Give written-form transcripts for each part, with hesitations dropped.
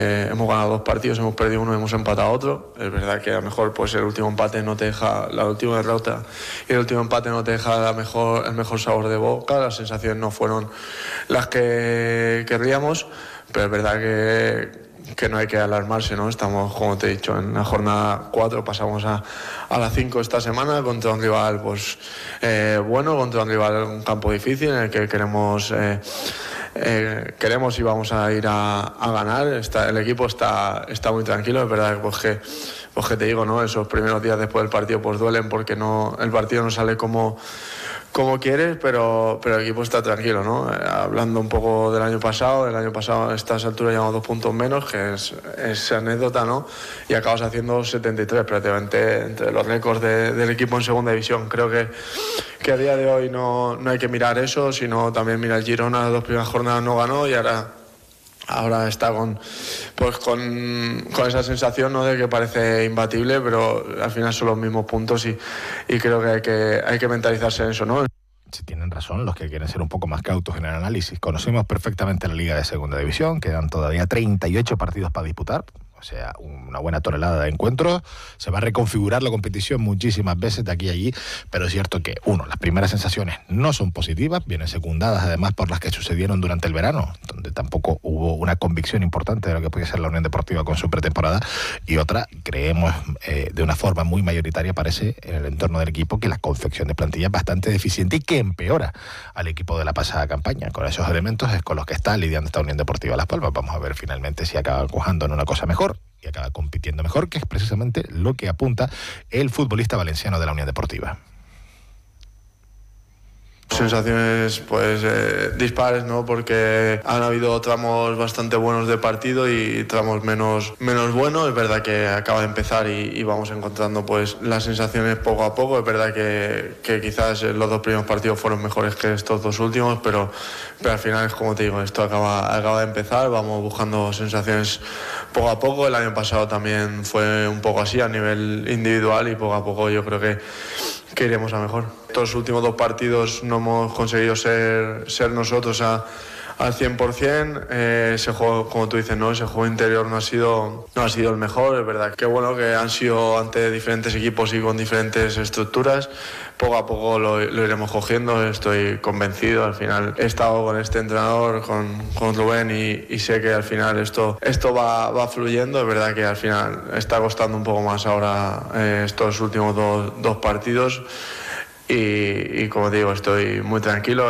Hemos ganado 2 partidos, hemos perdido uno y hemos empatado otro. Es verdad que a lo mejor pues el último empate no te deja, la última derrota y el último empate no te deja el mejor sabor de boca. Las sensaciones no fueron las que querríamos, pero es verdad que no hay que alarmarse, ¿no? Estamos, como te he dicho, en la jornada 4, pasamos a la 5 esta semana contra un rival pues bueno, contra un rival, un campo difícil en el que queremos y vamos a ir a ganar. El equipo está muy tranquilo. Es verdad que te digo, ¿no? Esos primeros días después del partido pues duelen porque el partido no sale como quieres, pero el equipo está tranquilo, ¿no? Hablando un poco del año pasado a estas alturas llevamos 2 puntos menos, que es anécdota, ¿no? Y acabas haciendo 73 prácticamente entre los récords del equipo en segunda división. Creo que a día de hoy no hay que mirar eso, sino también mira el Girona, las 2 primeras jornadas no ganó y ahora está con esa sensación, ¿no? De que parece imbatible, pero al final son los mismos puntos y creo que hay que mentalizarse en eso, ¿no? Si tienen razón los que quieren ser un poco más cautos en el análisis. Conocemos perfectamente la Liga de Segunda División, quedan todavía 38 partidos para disputar. O sea, una buena tonelada de encuentros. Se va a reconfigurar la competición muchísimas veces de aquí a allí, pero es cierto que, las primeras sensaciones no son positivas, vienen secundadas además por las que sucedieron durante el verano, donde tampoco hubo una convicción importante de lo que podía ser la Unión Deportiva con su pretemporada, y otra, creemos de una forma muy mayoritaria, parece, en el entorno del equipo, que la confección de plantilla es bastante deficiente y que empeora al equipo de la pasada campaña. Con esos elementos es con los que está lidiando esta Unión Deportiva Las Palmas. Vamos a ver finalmente si acaba cuajando en una cosa mejor y acaba compitiendo mejor, que es precisamente lo que apunta el futbolista valenciano de la Unión Deportiva. Sensaciones pues dispares, ¿no? Porque han habido tramos bastante buenos de partido y tramos menos buenos. Es verdad que acaba de empezar y vamos encontrando pues las sensaciones poco a poco. Es verdad que quizás los 2 primeros partidos fueron mejores que estos 2 últimos, pero al final es como te digo, esto acaba de empezar, vamos buscando sensaciones poco a poco. El año pasado también fue un poco así a nivel individual y poco a poco yo creo que iremos a mejor. Estos últimos 2 partidos no hemos conseguido ser nosotros al 100%. Ese juego, como tú dices, ¿no? Ese juego interior no ha sido el mejor. Es verdad que bueno, que han sido ante diferentes equipos y con diferentes estructuras. Poco a poco lo iremos cogiendo, estoy convencido. Al final he estado con este entrenador, con Rubén, y sé que al final esto va fluyendo. Es verdad que al final está costando un poco más ahora estos últimos dos partidos y como digo, estoy muy tranquilo.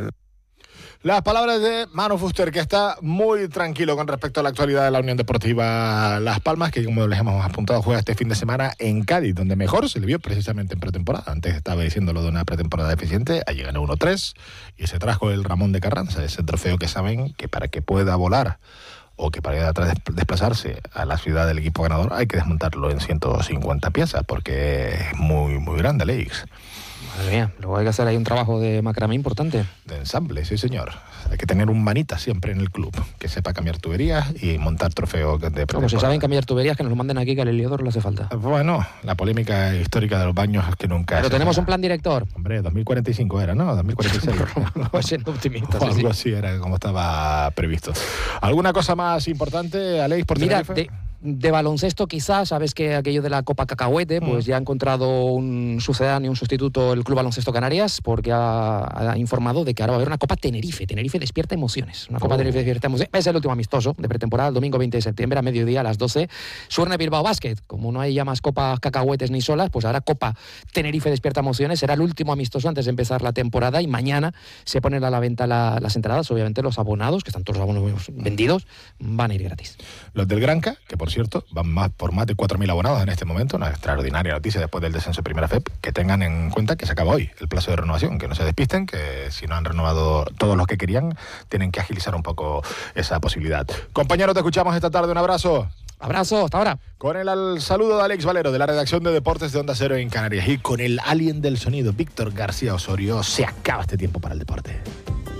Las palabras de Manu Fuster, que está muy tranquilo con respecto a la actualidad de la Unión Deportiva Las Palmas, que como les hemos apuntado juega este fin de semana en Cádiz, donde mejor se le vio precisamente en pretemporada. Antes estaba diciéndolo de una pretemporada deficiente, allí ganó 1-3 y se trajo el Ramón de Carranza, ese trofeo que saben que para que pueda volar o que para desplazarse a la ciudad del equipo ganador hay que desmontarlo en 150 piezas, porque es muy, muy grande, Leix. Madre mía, luego hay que hacer ahí un trabajo de macramé importante. De ensamble, sí señor. Hay que tener un manita siempre en el club, que sepa cambiar tuberías y montar trofeos de pretemporada. Como si saben cambiar tuberías, que nos lo manden aquí, que al Heliodoro le hace falta. Bueno, la polémica histórica de los baños es que nunca... Pero tenemos un plan director. Hombre, 2045 era, ¿no? 2046. Pues siendo optimista. O algo así era como estaba previsto. ¿Alguna cosa más importante, Aleix, por Mira, Tenerife? De baloncesto quizás, sabes que aquello de la Copa Cacahuete, pues ya ha encontrado un sucedáneo, un sustituto el Club Baloncesto Canarias, porque ha informado de que ahora va a haber una Copa Tenerife. Tenerife despierta emociones. Una Copa Tenerife despierta emociones. Es el último amistoso de pretemporada, el domingo 20 de septiembre a mediodía a las 12. Suerne Bilbao Basket. Como no hay ya más Copas Cacahuetes ni solas, pues ahora Copa Tenerife despierta emociones. Será el último amistoso antes de empezar la temporada y mañana se ponen a la venta las entradas. Obviamente los abonados, que están todos los abonos vendidos, van a ir gratis. Los del Granca, que por cierto van por más de 4.000 abonados en este momento, una extraordinaria noticia después del descenso de Primera FEP, que tengan en cuenta que se acaba hoy el plazo de renovación, que no se despisten, que si no han renovado todos los que querían, tienen que agilizar un poco esa posibilidad. Compañeros, te escuchamos esta tarde, un abrazo. Abrazo, hasta ahora. Con el saludo de Alex Valero, de la redacción de Deportes de Onda Cero en Canarias, y con el alien del sonido, Víctor García Osorio, se acaba este tiempo para el deporte.